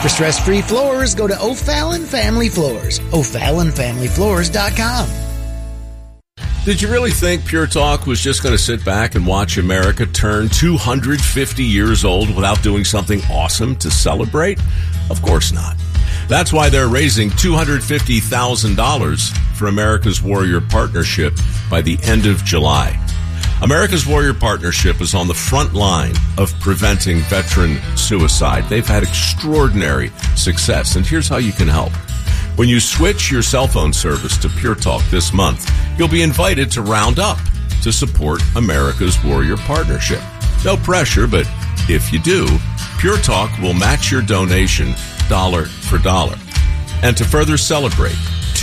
For stress-free floors, go to O'Fallon Family Floors. O'FallonFamilyFloors.com. Did you really think Pure Talk was just going to sit back and watch America turn 250 years old without doing something awesome to celebrate? Of course not. That's why they're raising $250,000 for America's Warrior Partnership by the end of July. America's Warrior Partnership is on the front line of preventing veteran suicide. They've had extraordinary success, and here's how you can help. When you switch your cell phone service to Pure Talk this month, you'll be invited to round up to support America's Warrior Partnership. No pressure, but if you do, Pure Talk will match your donation dollar for dollar. And to further celebrate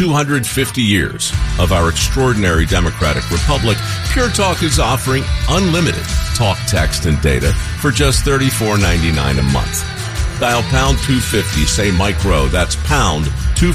250 years of our extraordinary democratic republic, Pure Talk is offering unlimited talk, text, and data for just $34.99 a month. Dial pound 250, say Mike Rowe. That's pound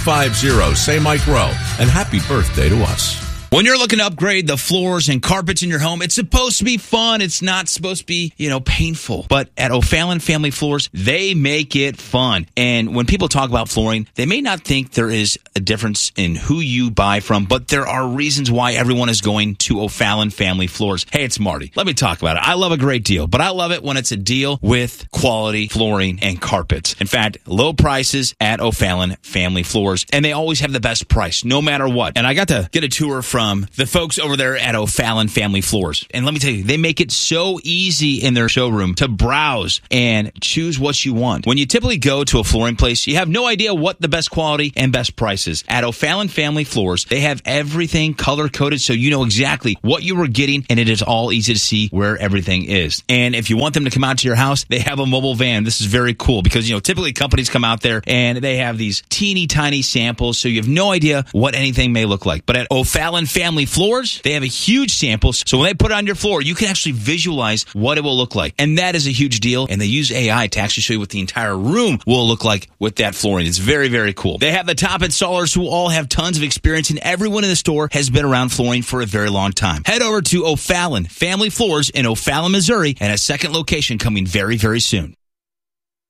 250, say Mike Rowe. And happy birthday to us. When you're looking to upgrade the floors and carpets in your home, it's supposed to be fun. It's not supposed to be, painful. But at O'Fallon Family Floors, they make it fun. And when people talk about flooring, they may not think there is a difference in who you buy from, but there are reasons why everyone is going to O'Fallon Family Floors. Hey, it's Marty. Let me talk about it. I love a great deal, but I love it when it's a deal with quality flooring and carpets. In fact, low prices at O'Fallon Family Floors, and they always have the best price, no matter what. And I got to get a tour from the folks over there at O'Fallon Family Floors. And let me tell you, they make it so easy in their showroom to browse and choose what you want. When you typically go to a flooring place, you have no idea what the best quality and best price is. At O'Fallon Family Floors, they have everything color-coded so you know exactly what you were getting, and it is all easy to see where everything is. And if you want them to come out to your house, they have a mobile van. This is very cool because, typically companies come out there and they have these teeny tiny samples, so you have no idea what anything may look like. But at O'Fallon Family Floors, they have a huge sample, so when they put it on your floor, you can actually visualize what it will look like. And that is a huge deal, and they use AI to actually show you what the entire room will look like with that flooring. It's very, very cool. They have the top installers who all have tons of experience, and everyone in the store has been around flooring for a very long time. Head over to O'Fallon Family Floors in O'Fallon, Missouri, and a second location coming very, very soon.